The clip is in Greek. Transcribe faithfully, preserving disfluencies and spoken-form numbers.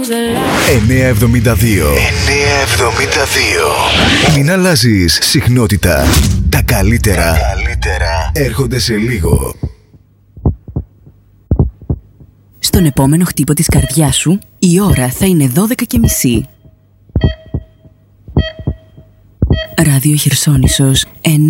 εννιακόσια εβδομήντα δύο. εννιακόσια εβδομήντα δύο. Μην αλλάζεις συχνότητα. Τα καλύτερα, Τα καλύτερα έρχονται σε λίγο. Στον επόμενο χτύπο της καρδιάς σου, η ώρα θα είναι δώδεκα και μισή. Ράδιο Χερσόνησος